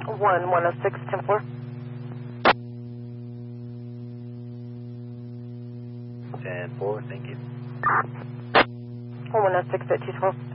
106, 10-4. 10-4, thank you. 106 at 212.